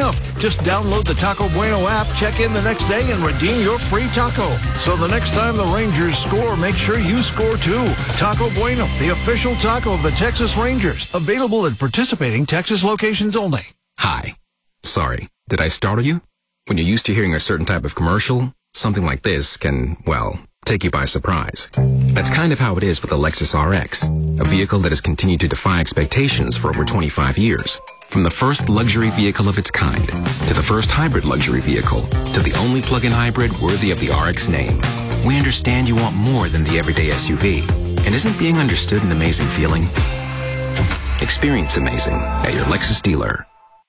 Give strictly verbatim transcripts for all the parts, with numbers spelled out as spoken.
enough. Just download the Taco Bueno app, check in the next day, and redeem your free taco. So the next time the Rangers score, make sure you score too. Taco Bueno, the official taco of the Texas Rangers. Available at participating Texas locations only. Hi. Sorry, did I startle you? When you're used to hearing a certain type of commercial, something like this can, well, take you by surprise. That's kind of how it is with the Lexus R X, a vehicle that has continued to defy expectations for over twenty-five years. From the first luxury vehicle of its kind, to the first hybrid luxury vehicle, to the only plug-in hybrid worthy of the R X name. We understand you want more than the everyday S U V. And isn't being understood an amazing feeling? Experience amazing at your Lexus dealer.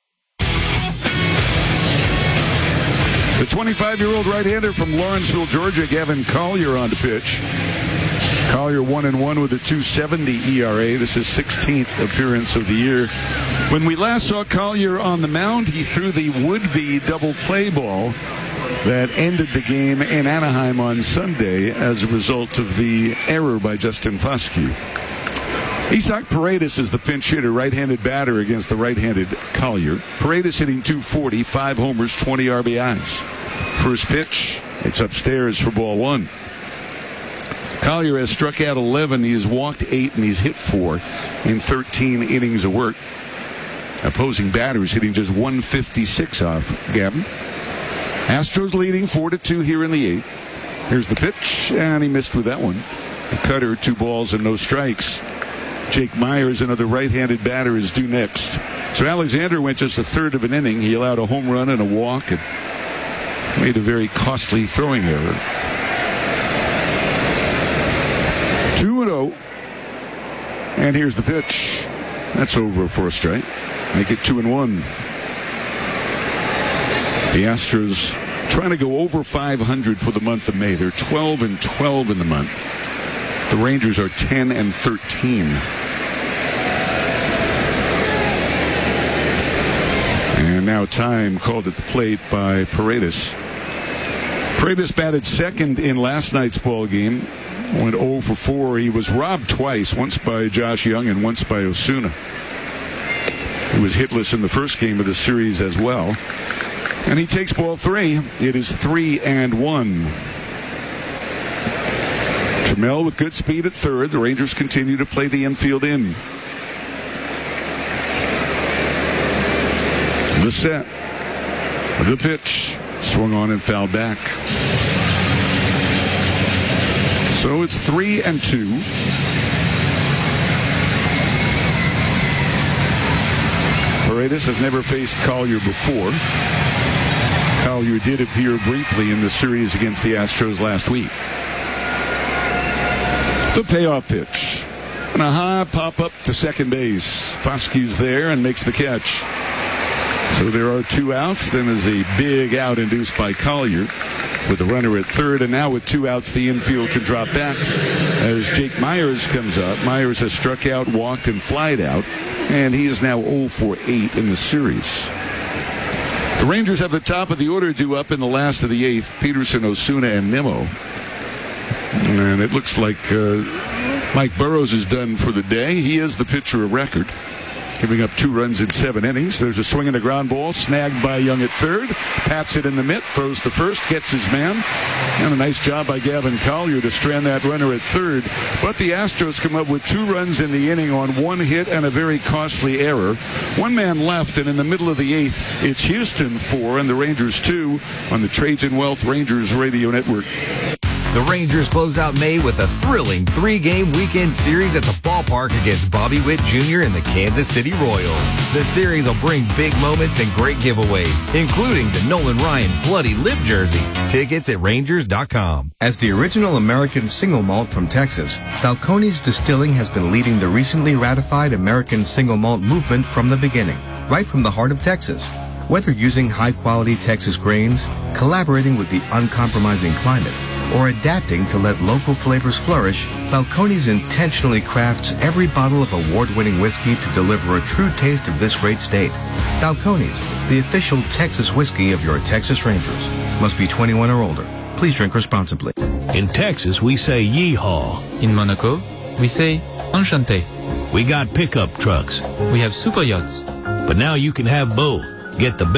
The twenty-five-year-old right-hander from Lawrenceville, Georgia, Gavin Collier on the pitch. Collier one and one with a two seventy E R A. This is sixteenth appearance of the year. When we last saw Collier on the mound, he threw the would-be double play ball that ended the game in Anaheim on Sunday as a result of the error by Justin Foscue. Isaac Paredes is the pinch hitter, right-handed batter against the right-handed Collier. Paredes hitting two forty, five homers, twenty R B Is. First pitch, it's upstairs for ball one. Collier has struck out eleven, he has walked eight, and he's hit four in thirteen innings of work. Opposing batters hitting just one fifty-six off Gavin. Astros leading four to two here in the eighth. Here's the pitch, and he missed with that one. A cutter, two balls and no strikes. Jake Myers, another right-handed batter, is due next. So Alexander went just a third of an inning. He allowed a home run and a walk and made a very costly throwing error. two and oh. And here's the pitch. That's over for a strike. Make it two and one. The Astros trying to go over five hundred for the month of May. They're twelve and twelve in the month. The Rangers are ten and thirteen. And now time called at the plate by Paredes. Paredes batted second in last night's ball game. Went oh for four. He was robbed twice, once by Josh Young and once by Osuna. He was hitless in the first game of the series as well. And he takes ball three. It is three and one. Trammell with good speed at third. The Rangers continue to play the infield in. The set. The pitch. Swung on and fouled back. So it's three and two. Paredes has never faced Collier before. Collier did appear briefly in the series against the Astros last week. The payoff pitch. And a high pop-up to second base. Foscue's there and makes the catch. So there are two outs. Then there's a big out induced by Collier with the runner at third. And now with two outs, the infield can drop back as Jake Myers comes up. Myers has struck out, walked, and flied out. And he is now oh for eight in the series. The Rangers have the top of the order due up in the last of the eighth. Peterson, Osuna, and Nimmo. And it looks like uh, Mike Burrows is done for the day. He is the pitcher of record, giving up two runs in seven innings. There's a swing and a ground ball, snagged by Young at third. Pats it in the mitt, throws to first, gets his man. And a nice job by Gavin Collier to strand that runner at third. But the Astros come up with two runs in the inning on one hit and a very costly error. One man left, and in the middle of the eighth, it's Houston four and the Rangers two on the Trajan Wealth Rangers Radio Network. The Rangers close out May with a thrilling three-game weekend series at the ballpark against Bobby Witt Junior and the Kansas City Royals. The series will bring big moments and great giveaways, including the Nolan Ryan Bloody Lip jersey. Tickets at Rangers dot com. As the original American single malt from Texas, Balcones Distilling has been leading the recently ratified American single malt movement from the beginning, right from the heart of Texas. Whether using high-quality Texas grains, collaborating with the uncompromising climate, or adapting to let local flavors flourish, Balcones intentionally crafts every bottle of award-winning whiskey to deliver a true taste of this great state. Balcones, the official Texas whiskey of your Texas Rangers. Must be twenty-one or older. Please drink responsibly. In Texas, we say yeehaw. In Monaco, we say enchanté. We got pickup trucks. We have super yachts. But now you can have both. Get the best